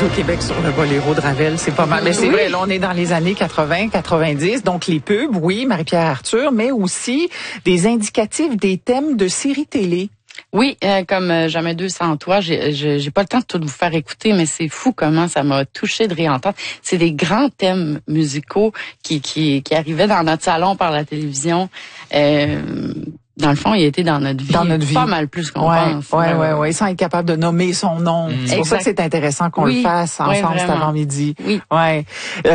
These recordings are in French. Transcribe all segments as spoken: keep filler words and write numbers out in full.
au Québec sur le boléro de Ravel, c'est pas mal. Mais c'est Oui. vrai, là, on est dans les années quatre-vingts, quatre-vingt-dix, donc les pubs, oui, Marie-Pierre Arthur, mais aussi des indicatifs des thèmes de séries télé. Oui, euh, comme euh, Jamais deux sans toi, j'ai, j'ai j'ai pas le temps de tout vous faire écouter, mais c'est fou comment ça m'a touché de réentendre. C'est des grands thèmes musicaux qui qui qui arrivaient dans notre salon par la télévision. Euh, Dans le fond, il était dans notre vie, Dans notre vie. pas mal plus qu'on ouais, pense. Ouais, euh, ouais, ouais, sans être capable de nommer son nom. Mmh. C'est pour ça que c'est intéressant qu'on oui, le fasse ensemble oui, cet avant-midi. Oui. Ouais.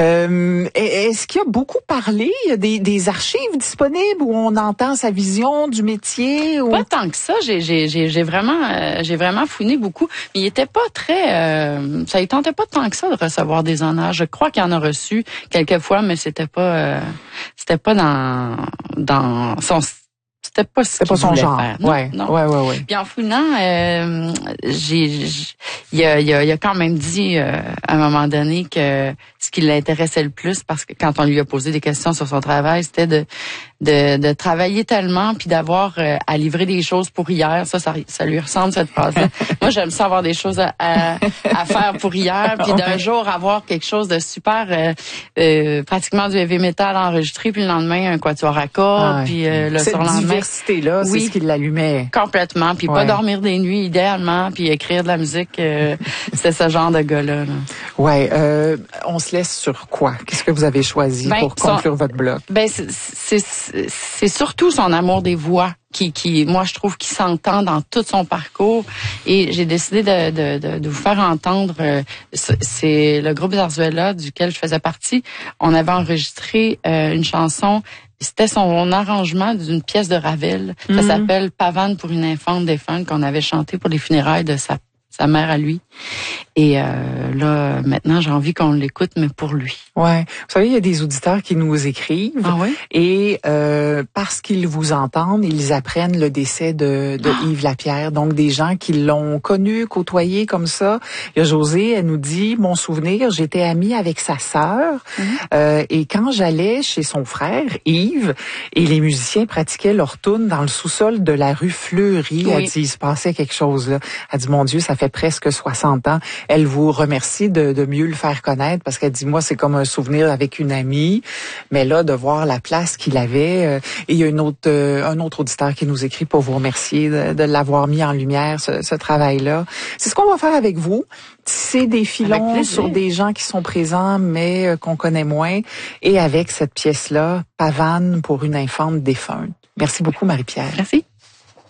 Euh, est-ce qu'il y a beaucoup parlé? Il y a des, des archives disponibles où on entend sa vision du métier? Ou... Pas tant que ça. J'ai, j'ai, j'ai, j'ai vraiment, euh, j'ai vraiment fouiné beaucoup. Mais il était pas très, euh, ça il tentait pas tant que ça de recevoir des honneurs. Je crois qu'il en a reçu quelques fois, mais c'était pas, euh, c'était pas dans, dans son C'était pas ce qu'il pas son voulait genre. faire. Non, ouais, non. ouais, ouais, ouais. Puis en fouinant, euh, j'ai, j'ai il a, il a, il a quand même dit euh, à un moment donné que ce qui l'intéressait le plus, parce que quand on lui a posé des questions sur son travail, c'était de de, de travailler tellement puis d'avoir euh, à livrer des choses pour hier. Ça, ça, ça lui ressemble cette phrase-là. Moi, j'aime ça avoir des choses à, à, à faire pour hier, puis d'un ouais. jour avoir quelque chose de super, euh, euh, pratiquement du heavy metal enregistré, puis le lendemain un quatuor à cordes, ah ouais. puis euh, le Cette surlendemain. diversité-là, oui, c'est ce qui l'allumait. Complètement, puis ouais. Pas dormir des nuits idéalement, puis écrire de la musique. Euh, c'est ce genre de gars-là. Là. Ouais, euh, on se laisse sur quoi? Qu'est-ce que vous avez choisi ben, pour conclure son, votre blog? Ben c'est, c'est c'est surtout son amour des voix qui qui moi je trouve qui s'entend dans tout son parcours, et j'ai décidé de de de, de vous faire entendre. Euh, c'est le groupe Zarzuela duquel je faisais partie. On avait enregistré euh, une chanson. C'était son arrangement d'une pièce de Ravel. Ça mm-hmm. s'appelle Pavane pour une infante défunte, qu'on avait chanté pour les funérailles de sa sa mère à lui. Et euh, là, maintenant, j'ai envie qu'on l'écoute, mais pour lui. Ouais. Vous savez, il y a des auditeurs qui nous écrivent. Ah oui? Et euh, parce qu'ils vous entendent, ils apprennent le décès de, de ah. Yves Lapierre. Donc, des gens qui l'ont connu, côtoyé comme ça. Il y a Josée, elle nous dit, mon souvenir, j'étais amie avec sa sœur. Mm-hmm. Euh, et quand j'allais chez son frère, Yves, et les musiciens pratiquaient leur tune dans le sous-sol de la rue Fleury, oui. Elle dit, il se passait quelque chose là. Elle dit, mon Dieu, ça fait presque soixante ans. Elle vous remercie de, de mieux le faire connaître, parce qu'elle dit, moi, c'est comme un souvenir avec une amie, mais là, de voir la place qu'il avait. Euh, et il y a une autre, euh, un autre auditeur qui nous écrit pour vous remercier de, de l'avoir mis en lumière, ce, ce travail-là. C'est ce qu'on va faire avec vous. Tisser des filons sur des gens qui sont présents, mais euh, qu'on connaît moins. Et avec cette pièce-là, Pavane pour une infante défunte. Merci beaucoup, Marie-Pierre. Merci.